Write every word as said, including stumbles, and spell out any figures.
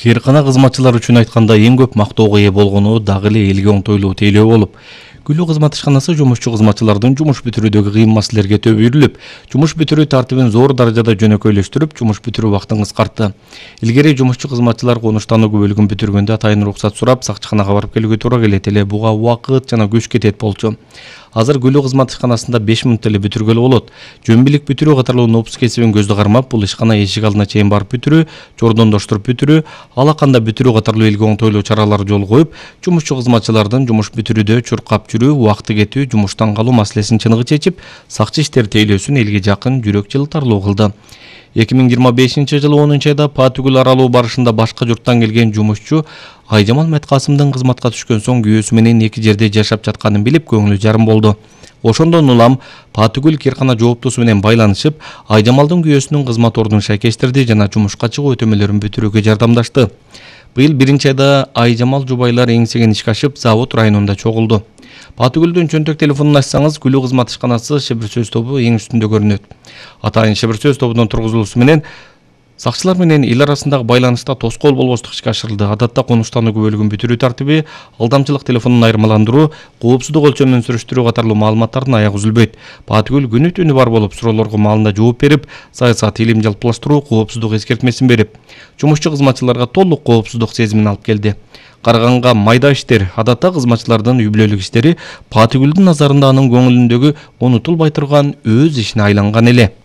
Кээркана кызматчылар үчүн айтканда эң көп мактоого ээ болгону дагы эле элге оңтойлуу тейлөө болуп. Гүлүү кызмат ишканасы жумушчу кызматчылардын жумуш бүтүрүүдөгү кыйын маселелерге төбөлүп, жумуш бүтүрүү тартибин зор даражада жөнөкөйлөштүрүп, жумуш бүтүрүү убактын кыскартты. Илгери жумушчу кызматчылар конуштануу күбөлүгүн бүтүргөндө атайын уруксат сурап, сакчыканага барып келүүгө туура келет эле, буга убакыт жана күч кетет болчу. Азыр Гүлүү кызмат ишканасында беш мүнөттө эле бүтүргөлө болот. Жөнбилик бүтүрүү катарлуу нопус кесибин көздө кармап, бул ишкана эшик алдына чейин барып бүтүрүү, жордондоштуруп бүтүрүү, алаканда бүтүрүү катарлуу элге оңтойлуу чаралар жол коюп, жумушчу кызматчылардын жумуш бүтүрүүдө чуркап жүрүү, убакыты кетүү, жумуштан калуу маселесин чыныгы чечип, сакчы иштер тейлөөсүн элге жакын, жүрөк жылытарлуу кылды. эки миң жыйырма бешинчи жылы онунчу айда Патүгүл аралуу барышында башка журттан келген жумушчу Айжамал Меткасымдын кызматка түшкөн соң күйөөсү менен эки жерде жашап жатканын билип, көңүлү жарым болду. Ошондон улам Патүгүл Кээркана жооптусу менен байланышып, Айжамалдын күйөөсүнүн кызмат ордун шайкештирди жана жумушка чыгуу өтөмөлөрүн бүтүрүүгө жардамдашты. Быйыл биринчи айда Айжамал жубайлар эңсеген ишке ашып, Завод районунда чогулду. Патүгүлдүн чөнтөк телефонун ачсаңыз, Гүлүү кызмат ишканасы Шебир сөз тобу эң үстүндө көрүнөт. Атайын Шебир сөз тобунун тургузулуусу менен сакчылар менен эл арасындагы байланышта тоскоол болбостук ишке ашырылды. Адатта конуштануу күбөлүгүн бүтүрүү тартиби, алдамчылык телефонун айырмаландыруу, коопсуздук өлчөмүн сүрүштүрүү катарлуу маалыматтардын аягы үзүлбөйт. Патүгүл күнү түнү бар болуп, суроолорго маалында жооп берип, саясат, илим жалпылаштыруу, коопсуздук эскертмесин берип, жумушчу кызматчыларга толук коопсуздук сезимин алып келди. Караганга майда иштер, адатта кызматчылардын үй-бүлөлүк иштери Патүгүлдүн назарында анын көңүлүндөгү унутулбай турган өз ишине айланган эле.